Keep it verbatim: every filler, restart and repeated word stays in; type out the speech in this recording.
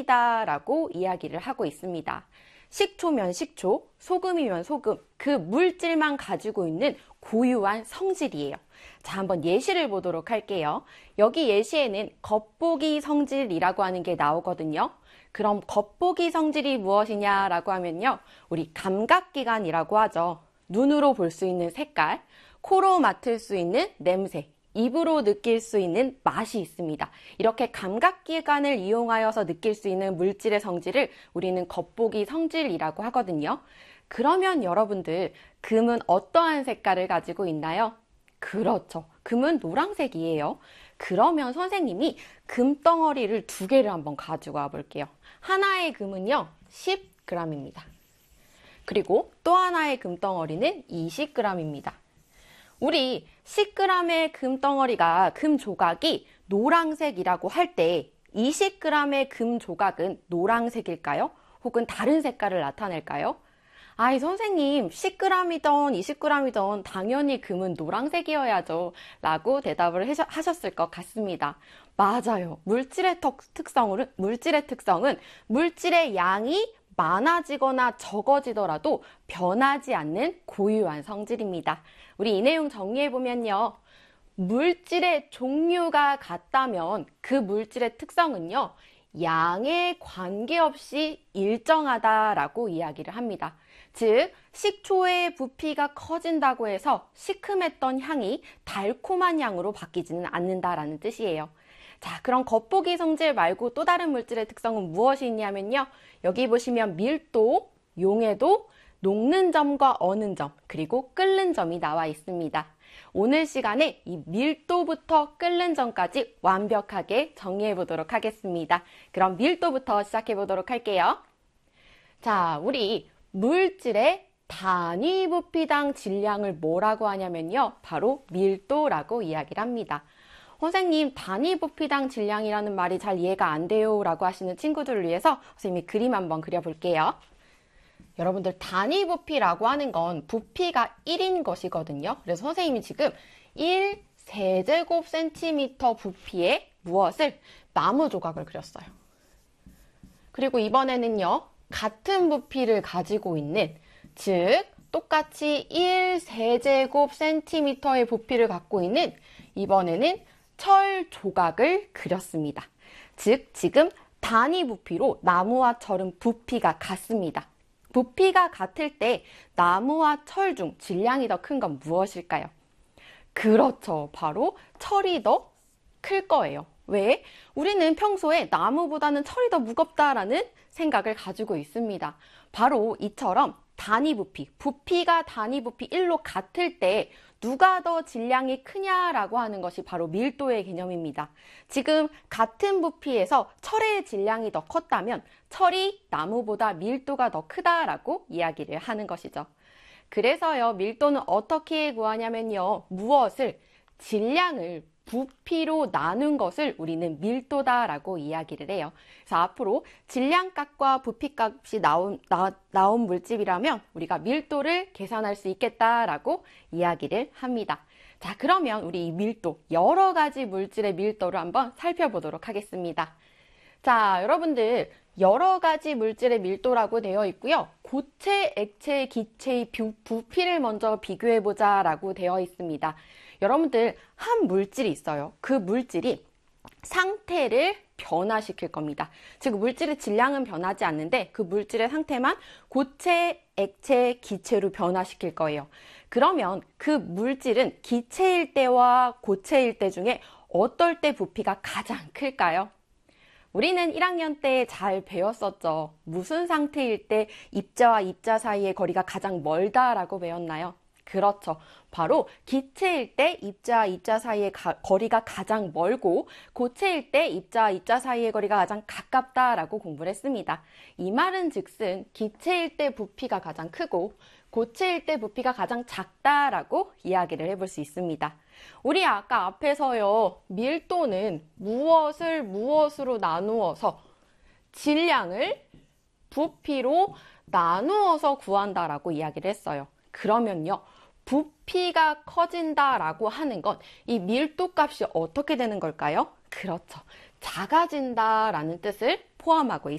성질이다 라고 이야기를 하고 있습니다. 식초면 식초, 소금이면 소금, 그 물질만 가지고 있는 고유한 성질이에요. 자, 한번 예시를 보도록 할게요. 여기 예시에는 겉보기 성질이라고 하는 게 나오거든요. 그럼 겉보기 성질이 무엇이냐라고 하면요, 우리 감각기관이라고 하죠. 눈으로 볼 수 있는 색깔, 코로 맡을 수 있는 냄새, 입으로 느낄 수 있는 맛이 있습니다. 이렇게 감각기관을 이용하여서 느낄 수 있는 물질의 성질을 우리는 겉보기 성질이라고 하거든요. 그러면 여러분들, 금은 어떠한 색깔을 가지고 있나요? 그렇죠. 금은 노란색이에요. 그러면 선생님이 금덩어리를 두 개를 한번 가지고 와 볼게요. 하나의 금은요, 십 그램입니다. 그리고 또 하나의 금덩어리는 이십 그램입니다. 우리 십 그램의 금덩어리가, 금 조각이 노란색이라고 할 때 이십 그램의 금 조각은 노란색일까요? 혹은 다른 색깔을 나타낼까요? 아이 선생님, 십 그램이던 이십 그램이던 당연히 금은 노란색이어야죠 라고 대답을 하셨을 것 같습니다. 맞아요. 물질의 특성은, 물질의 특성은 물질의 양이 많아지거나 적어지더라도 변하지 않는 고유한 성질입니다. 우리 이 내용 정리해보면요, 물질의 종류가 같다면 그 물질의 특성은요, 양에 관계없이 일정하다라고 이야기를 합니다. 즉, 식초의 부피가 커진다고 해서 시큼했던 향이 달콤한 향으로 바뀌지는 않는다라는 뜻이에요. 자, 그럼 겉보기 성질 말고 또 다른 물질의 특성은 무엇이 있냐면요, 여기 보시면 밀도, 용해도, 녹는 점과 어는 점, 그리고 끓는 점이 나와 있습니다. 오늘 시간에 이 밀도부터 끓는 점까지 완벽하게 정리해 보도록 하겠습니다. 그럼 밀도부터 시작해 보도록 할게요. 자, 우리 물질의 단위 부피당 질량을 뭐라고 하냐면요, 바로 밀도라고 이야기를 합니다. 선생님, 단위 부피당 질량이라는 말이 잘 이해가 안 돼요 라고 하시는 친구들을 위해서 선생님이 그림 한번 그려볼게요. 여러분들, 단위 부피라고 하는 건 부피가 일인 것이거든요. 그래서 선생님이 지금 일 세제곱 센티미터 부피의 무엇을? 나무 조각을 그렸어요. 그리고 이번에는요, 같은 부피를 가지고 있는, 즉 똑같이 일 세제곱 센티미터의 부피를 갖고 있는, 이번에는 철 조각을 그렸습니다. 즉 지금 단위 부피로 나무와 철은 부피가 같습니다. 부피가 같을 때 나무와 철 중 질량이 더 큰 건 무엇일까요? 그렇죠. 바로 철이 더 클 거예요. 왜? 우리는 평소에 나무보다는 철이 더 무겁다라는 생각을 가지고 있습니다. 바로 이처럼 단위 부피, 부피가 단위 부피 일로 같을 때 누가 더 질량이 크냐라고 하는 것이 바로 밀도의 개념입니다. 지금 같은 부피에서 철의 질량이 더 컸다면 철이 나무보다 밀도가 더 크다라고 이야기를 하는 것이죠. 그래서요, 밀도는 어떻게 구하냐면요, 무엇을? 질량을 부피로 나눈 것을 우리는 밀도다라고 이야기를 해요. 그래서 앞으로 질량값과 부피값이 나온, 나, 나온 물질이라면 우리가 밀도를 계산할 수 있겠다라고 이야기를 합니다. 자, 그러면 우리 이 밀도, 여러 가지 물질의 밀도를 한번 살펴보도록 하겠습니다. 자, 여러분들, 여러 가지 물질의 밀도라고 되어 있고요. 고체, 액체, 기체의 부피를 먼저 비교해보자 라고 되어 있습니다. 여러분들, 한 물질이 있어요. 그 물질이 상태를 변화시킬 겁니다. 즉 물질의 질량은 변하지 않는데 그 물질의 상태만 고체, 액체, 기체로 변화시킬 거예요. 그러면 그 물질은 기체일 때와 고체일 때 중에 어떨 때 부피가 가장 클까요? 우리는 일 학년 때 잘 배웠었죠. 무슨 상태일 때 입자와 입자 사이의 거리가 가장 멀다라고 배웠나요? 그렇죠. 바로 기체일 때 입자와 입자 사이의 가, 거리가 가장 멀고 고체일 때 입자와 입자 사이의 거리가 가장 가깝다라고 공부를 했습니다. 이 말은 즉슨 기체일 때 부피가 가장 크고 고체일 때 부피가 가장 작다라고 이야기를 해볼 수 있습니다. 우리 아까 앞에서요, 밀도는 무엇을 무엇으로 나누어서 질량을 부피로 나누어서 구한다라고 이야기를 했어요. 그러면요, 부피가 커진다라고 하는 건 이 밀도 값이 어떻게 되는 걸까요? 그렇죠. 작아진다라는 뜻을 포함하고 있습니다.